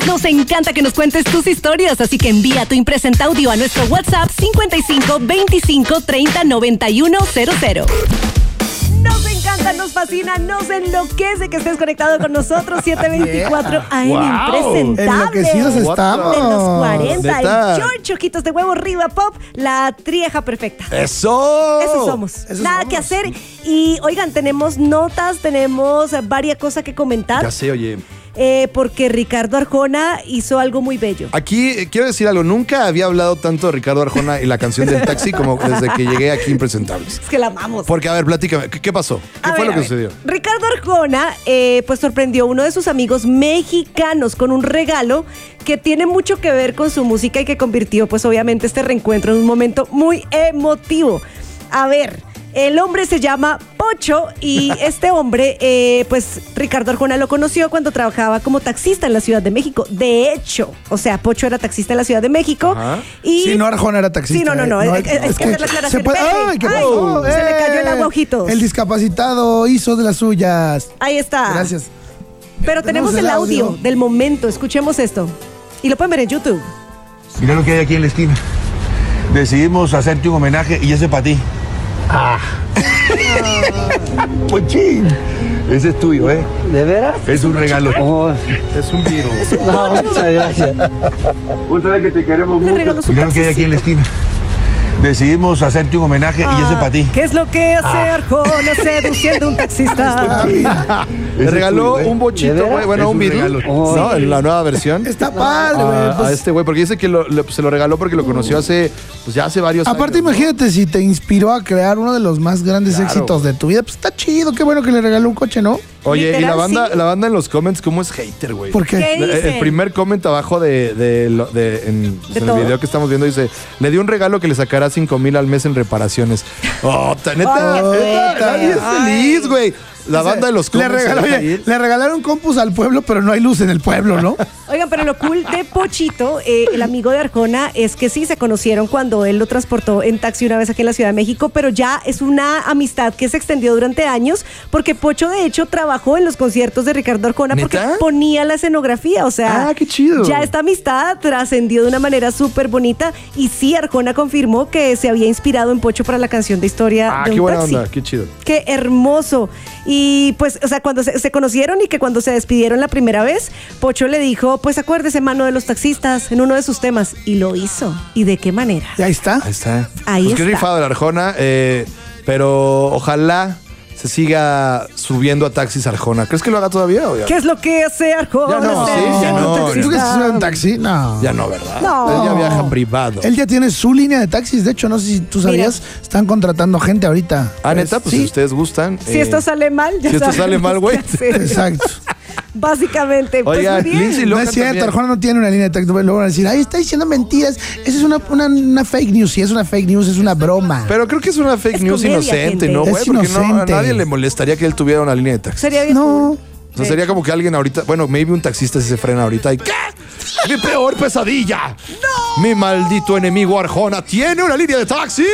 Nos encanta que nos cuentes tus historias, así que envía tu impresenta audio a nuestro WhatsApp 55 25 30 91 00. Nos encanta, nos fascina, nos enloquece que estés conectado con nosotros. 724 AM Impresentable. Enloquecidos estamos. De los 40. ¿Neta? El George Ojitos de Huevo, Riva Pop, la trieja perfecta. ¡Eso! Eso somos. Nada que hacer. Y oigan, tenemos notas, tenemos varias cosas que comentar. Ya sé, oye. Porque Ricardo Arjona hizo algo muy bello. Aquí quiero decir algo. Nunca había hablado tanto de Ricardo Arjona y la canción del taxi como desde que llegué aquí Impresentables. Es que la amamos. Porque, a ver, platícame. ¿Qué pasó? ¿Qué fue lo que sucedió? Ricardo Arjona, pues sorprendió a uno de sus amigos mexicanos con un regalo que tiene mucho que ver con su música y que convirtió, pues obviamente, este reencuentro en un momento muy emotivo. A ver, el hombre se llama Pocho y este hombre, pues Ricardo Arjona lo conoció cuando trabajaba como taxista en la Ciudad de México. De hecho, o sea, Pocho era taxista en la Ciudad de México. Ajá. Y Sí, no, Arjona era taxista. Sí, no. Es que hacer la aclaración. ¡Ay, qué pasó! Se le cayó el agua, ojitos. El discapacitado hizo de las suyas. Ahí está. Gracias. Pero tenemos el audio del momento. Escuchemos esto. Y lo pueden ver en YouTube. Mira lo que hay aquí en la esquina. Decidimos hacerte un homenaje y ese para ti. Pochín. Ese es tuyo, ¿eh? ¿De veras? Es un regalo. Oh, Es un virus. no, muchas gracias. Vos sabés que te queremos Le mucho. regaló su Mira lo que hay aquí en la esquina. Decidimos hacerte un homenaje y ese para ti. ¿Qué es lo que hace Arjona seduciendo a un taxista? Le regaló un bochito, ¿De veras? güey. Bueno, Es un un virus. regalo. ¿No? En la nueva versión. Está padre, güey. A este güey, porque dice que se lo regaló porque lo conoció hace varios años. Aparte, ¿no? imagínate si te inspiró a crear uno de los más grandes Claro. éxitos de tu vida. Pues está chido, qué bueno que le regaló un coche, ¿no? Oye, Literal, y sí. la banda en los comments, ¿cómo es hater, güey? ¿Por qué? ¿Qué El dicen? primer comment abajo en el todo? video que estamos viendo dice: le dio un regalo que le sacará 5,000 al mes en reparaciones. Neta, nadie es feliz, güey. La banda de los le, comments. regaló, oye, le regalaron compus al pueblo, pero no hay luz en el pueblo, ¿no? Oigan, pero lo cool de Pochito, el amigo de Arjona, es que sí se conocieron cuando él lo transportó en taxi una vez aquí en la Ciudad de México, pero ya es una amistad que se extendió durante años, porque Pocho, de hecho, trabajó en los conciertos de Ricardo Arjona porque ¿Neta? ponía la escenografía. O sea, Qué chido. ya esta amistad trascendió de una manera súper bonita. Y sí, Arjona confirmó que se había inspirado en Pocho para la canción de historia de Qué un buena taxi. onda, qué chido. Qué hermoso. Y pues, o sea, cuando se conocieron y que cuando se despidieron la primera vez, Pocho le dijo, pues acuérdese, mano, de los taxistas en uno de sus temas. Y lo hizo. ¿Y de qué manera? Y ahí está. Ahí está. Ahí Pues qué está. rifado el Arjona, pero ojalá se siga subiendo a taxis Arjona. ¿Crees que lo haga todavía o ya? ¿Qué es lo que hace Arjona? Ya no, sí, ya no. ¿Tú crees que se sube en taxi? No. Ya no, ¿verdad? No. Él ya viaja privado. Él ya tiene su línea de taxis. De hecho, no sé si tú sabías, están contratando gente ahorita. Neta, pues sí. si ustedes gustan. Si esto sale mal, ya si esto saben sale mal, güey. qué hacer. Exacto. Básicamente, pues Oigan, muy bien. Lindsay No Lohan es cierto, también. Arjona no tiene una línea de taxi. Luego van a decir, ay, está diciendo mentiras. Esa es una fake news. Si es una fake news, es una broma. Pero creo que es una fake Es news comedia, inocente, gente. ¿no, güey? Es Porque no, a inocente. nadie le molestaría que él tuviera una línea de taxi. Sería bien. No. cool. O sea, sería como que alguien ahorita, bueno, maybe un taxista si se frena ahorita y ¿qué? ¡Mi peor pesadilla! ¡No! Mi maldito enemigo Arjona tiene una línea de taxis.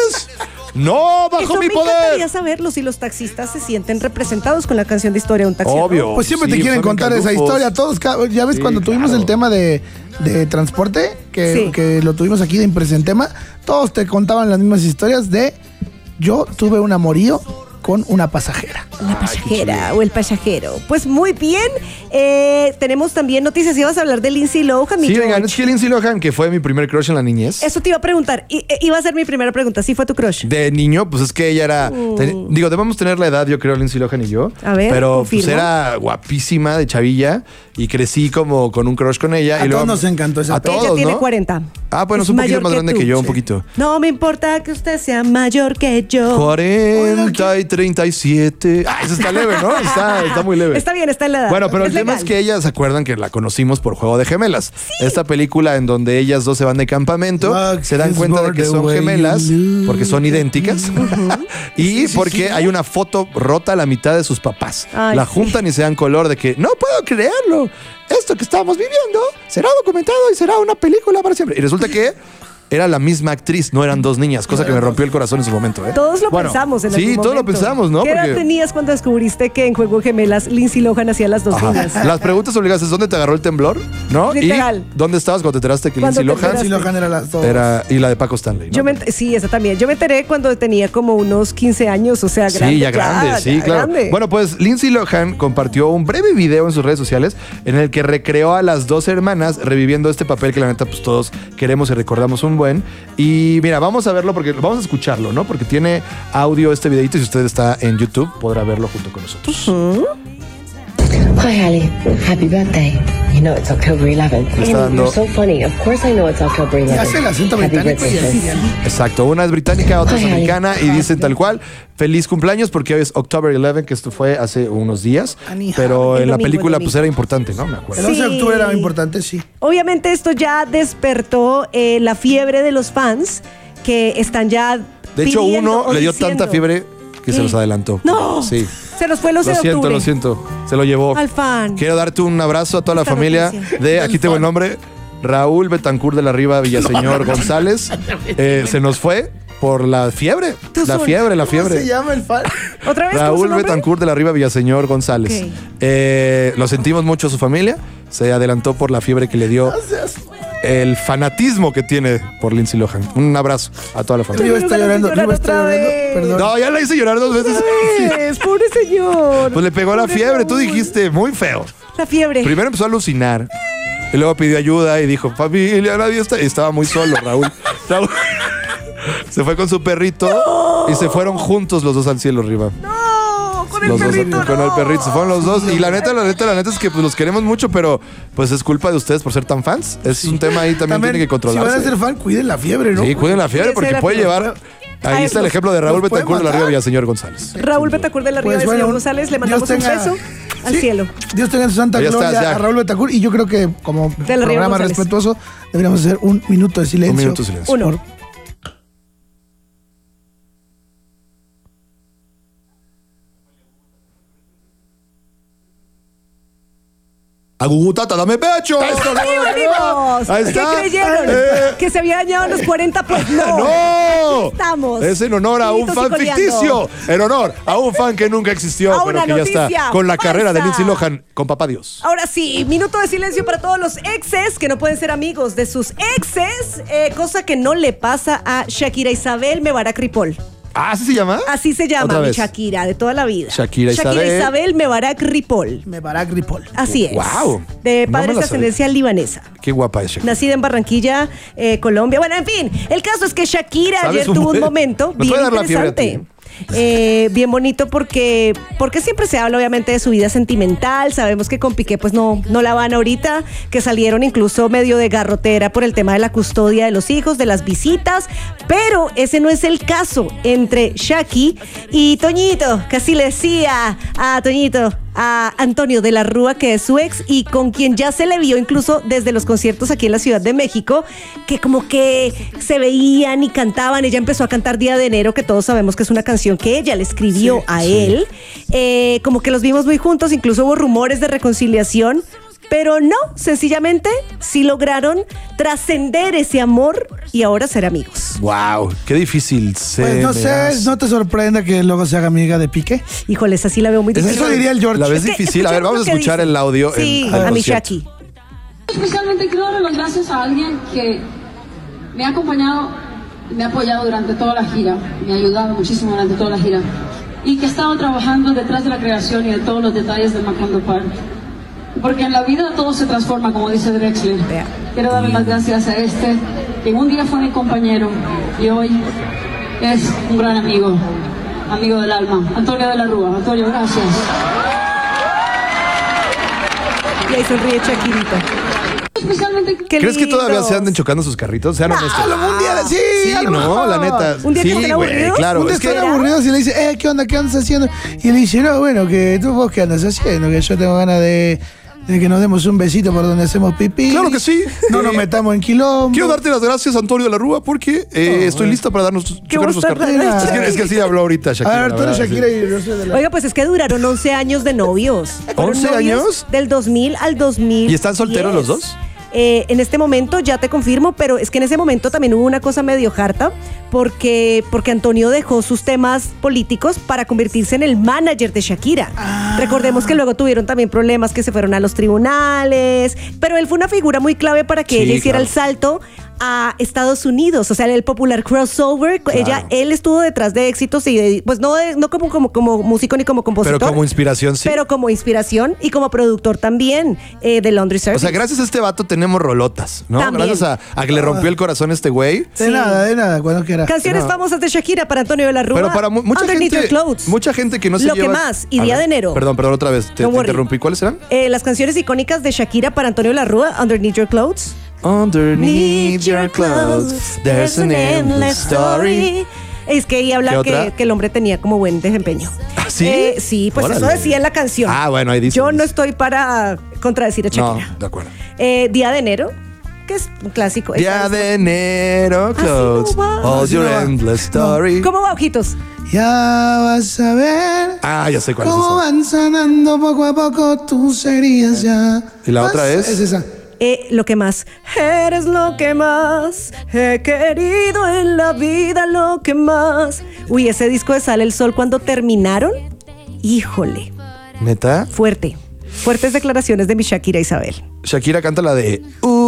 ¡No, bajo Eso mi me poder! encantaría saberlo, si los taxistas se sienten representados con la canción de historia de un taxi. Obvio. Pues siempre Sí, te quieren son contar esa encandufos. historia. Todos, ya ves, Sí, cuando tuvimos claro. el tema de transporte, Sí. que lo tuvimos aquí de Impresentema, todos te contaban las mismas historias de yo tuve un amorío con una pasajera. La pasajera o el pasajero. Pues muy bien. Tenemos también noticias. Ibas a hablar de Lindsay Lohan, mi Sí, George. oigan, es que Lindsay Lohan, que fue mi primer crush en la niñez. Eso te iba a preguntar. Iba a ser mi primera pregunta. ¿Sí fue tu crush? De niño, pues es que ella era. Digo, debemos tener la edad, yo creo, Lindsay Lohan y yo. A ver, pero confirmo. pues era guapísima de chavilla y crecí como con un crush con ella. A y luego, todos nos encantó esa A película. todos, Ella tiene ¿no? 40. Ah, bueno, es Es un poquito mayor más que grande tú. que yo, un Sí. poquito. No me importa que usted sea mayor que yo. 40 y 37. Ah, eso está leve, ¿no? Está muy leve. Está bien, está en la edad. Bueno, pero el Es tema legal. es que ellas se acuerdan que la conocimos por Juego de Gemelas. Esta película en donde ellas dos se van de campamento, se dan cuenta de que son gemelas porque son idénticas y porque hay una foto rota a la mitad de sus papás. Ay, La sí. juntan y se dan color de que no puedo creerlo. Esto que estamos viviendo será documentado y será una película para siempre. Y resulta que era la misma actriz, no eran dos niñas, cosa que me rompió el corazón en su momento. Todos lo pensamos en algún momento. Sí, todos lo pensamos, ¿no? ¿Qué edad tenías cuando descubriste que en Juego de Gemelas Lindsay Lohan hacía las dos niñas? Las preguntas obligadas es ¿dónde te agarró el temblor? ¿No? Literal. ¿Y dónde estabas cuando te enteraste que Lindsay Lohan? Lindsay Lohan era las dos. Y la de Paco Stanley, ¿no? Sí, esa también. Yo me enteré cuando tenía como unos 15 años, o sea, grande. Sí, ya grande, sí, claro. Grande. Bueno, pues Lindsay Lohan compartió un breve video en sus redes sociales en el que recreó a las dos hermanas reviviendo este papel que la neta pues todos queremos y recordamos un buen. Y mira, vamos a verlo porque vamos a escucharlo, ¿no? Porque tiene audio este videito y si usted está en YouTube podrá verlo junto con nosotros. Hi, Hallie. Happy birthday. You know it's October 11th. You're so funny. Of course I know it's October 11th. Ya hace el acento británico. Exacto, una es británica, otra es americana y dicen tal cual, feliz cumpleaños porque hoy es October 11, que esto fue hace unos días, pero en la película pues era importante, ¿no? Me acuerdo. El 11 de octubre era importante, sí. Obviamente esto ya despertó la fiebre de los fans que están ya de hecho uno le dio tanta fiebre que se los adelantó. No. Sí. Se nos fue el 11 de octubre. Lo siento. Se lo llevó. Al fan. Quiero darte un abrazo a toda la familia aquí tengo el nombre, Raúl Betancourt de la Riva Villaseñor González. Se nos fue por la fiebre. La fiebre. ¿Cómo se llama el fan? ¿Otra vez? Raúl Betancourt de la Riva Villaseñor González. Lo sentimos mucho a su familia. Se adelantó por la fiebre que le dio. El fanatismo que tiene por Lindsay Lohan. Un abrazo a toda la familia. Riva está llorando, perdón. No, ya la hice llorar 2 veces. Pobre señor. Pues le pegó la fiebre, tú dijiste, muy feo. La fiebre. Primero empezó a alucinar y luego pidió ayuda y dijo, familia, nadie está. Y estaba muy solo, Raúl. Se fue con su perrito y se fueron juntos los dos al cielo, Riva. Con el perrito. Con el perrito, se fueron los dos. Y la neta es que pues, los queremos mucho, pero pues es culpa de ustedes por ser tan fans. Es un tema ahí también tiene que controlarse. Si van a ser fan, cuiden la fiebre, ¿no? Sí, cuiden la fiebre porque puede llevar. Ahí está el ejemplo de Raúl Betancourt de la Riva Villaseñor González. Raúl Betancourt de la Riva Villaseñor González, le mandamos un beso al cielo. Dios tenga en su santa gloria a Raúl Betancourt. Y yo creo que como programa respetuoso deberíamos hacer un minuto de silencio. Un minuto de silencio. Uno. Agugutata, dame pecho. Ahí está. ¿Qué creyeron? ¿Que se había dañado a los 40? Pues no. ¡No! Estamos. Es en honor a un fan ficticio. En honor a un fan que nunca existió, pero que ya está con la carrera de Lindsay Lohan con papá Dios. Ahora sí, minuto de silencio para todos los exes que no pueden ser amigos de sus exes, cosa que no le pasa a Shakira Isabel Mebarak Ripoll. ¿Así se llama? Así se llama, mi Shakira, de toda la vida. Shakira Isabel Mebarak Ripoll. Mebarak Ripoll. Así es. Wow. De padres de ascendencia libanesa. Qué guapa es Shakira. Nacida en Barranquilla, Colombia. Bueno, en fin, el caso es que Shakira ayer tuvo un momento bien interesante. Bien bonito porque siempre se habla obviamente de su vida sentimental. Sabemos que con Piqué pues no la van ahorita, que salieron incluso medio de garrotera por el tema de la custodia de los hijos, de las visitas, pero ese no es el caso entre Shaki y Toñito, que así le decía a Toñito, a Antonio de la Rúa, que es su ex y con quien ya se le vio incluso desde los conciertos aquí en la Ciudad de México, que como que se veían y cantaban. Ella empezó a cantar Día de Enero, que todos sabemos que es una canción que ella le escribió a él. Como que los vimos muy juntos, incluso hubo rumores de reconciliación, pero no, sencillamente sí lograron trascender ese amor y ahora ser amigos. Wow, qué difícil ser. Pues no sé, no te sorprenda que luego se haga amiga de Piqué. Híjoles, así la veo muy difícil. Eso diría el George. La ves difícil. A ver, vamos a escuchar el audio. Sí, a mi Shaki. Especialmente quiero dar las gracias a alguien que me ha acompañado, me ha apoyado durante toda la gira, me ha ayudado muchísimo durante toda la gira y que ha estado trabajando detrás de la creación y de todos los detalles de Macondo Park. Porque en la vida todo se transforma, como dice Drexler. Quiero darle las gracias a que un día fue mi compañero y hoy es un gran amigo, amigo del alma, Antonio de la Rúa. Antonio, gracias. Y ahí sonríe Shakirita. ¿Crees que todavía se anden chocando sus carritos? Sean honestos. Un día, sí, no, la neta. Un día que estén aburridos. Claro. Un día están aburridos y le dice, ¿qué onda? ¿Qué andas haciendo? Y él dice, no, bueno, que tú vos qué andas haciendo, que yo tengo ganas de que nos demos un besito por donde hacemos pipí. Claro que sí. No nos metamos en quilombo. Quiero darte las gracias, Antonio de la Rúa, porque estoy lista para chocar sus carritos. Es que así habló ahorita Shakira. A ver, tú eres Shakira y yo soy de la... Oiga, pues es que duraron 11 años de novios. ¿11 años? Del 2000 al 2000. ¿Y están solteros los dos? En este momento ya te confirmo, pero es que en ese momento también hubo una cosa medio harta, porque Antonio dejó sus temas políticos para convertirse en el manager de Shakira. Recordemos que luego tuvieron también problemas, que se fueron a los tribunales, pero él fue una figura muy clave para que ella hiciera el salto a Estados Unidos, o sea, el popular crossover. Él estuvo detrás de éxitos y pues no como músico ni como compositor, pero como inspiración, sí. Pero como inspiración y como productor también de Laundry Service. O sea, gracias a este vato tenemos rolotas, ¿no? También. Gracias a que le rompió el corazón a este güey. De nada, cuando quiera. Canciones famosas de Shakira para Antonio de la Rúa. Pero para mucha gente que no se Lo lleva... que más, y Día de Enero. Perdón, otra vez, te interrumpí. ¿Cuáles eran? Las canciones icónicas de Shakira para Antonio de la Rúa, Underneath Your Clothes. Underneath your clothes, there's an endless story. Es que ella habla que el hombre tenía como buen desempeño. ¿Ah, sí? Sí, pues Órale. Eso decía en la canción. Bueno, ahí dice. Yo no estoy para contradecir a Shakira. No, de acuerdo. Día de Enero, que es un clásico. Día de Enero, clothes, all your endless story. ¿Cómo va, ojitos? Ya vas a ver. Ya sé cuál es cómo esa. van sanando poco a poco tus heridas ya. ¿Y la otra es? Es esa. Lo que más, eres lo que más he querido en la vida, lo que más. Uy, ese disco de Sale el Sol cuando terminaron, híjole. ¿Neta? Fuertes declaraciones de mi Shakira Isabel. Shakira canta la de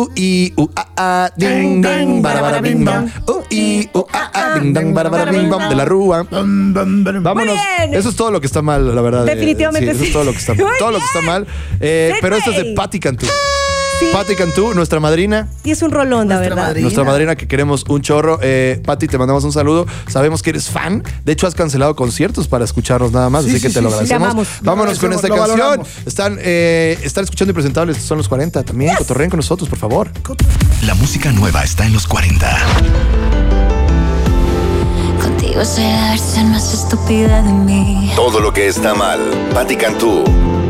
ding dang bara bing bam, ding dang bara bing bam, de la Rúa. Vámonos. Muy bien. Eso es todo lo que está mal, la verdad. Definitivamente Eso es todo lo que está mal. Todo lo que está mal. Pero esto es de Patti Cantú. Sí. Patti Cantú, nuestra madrina. Y es un rolón, la verdad. Nuestra madrina que queremos un chorro. Patti, te mandamos un saludo. Sabemos que eres fan. De hecho, has cancelado conciertos para escucharnos nada más, así que te lo agradecemos. Vámonos con esta canción. Están escuchando Impresentables, son los 40 también. Cotorreen con nosotros, por favor. La música nueva está en los 40. Contigo será la versión más estúpida de mí. Todo lo que está mal. Patti Cantú.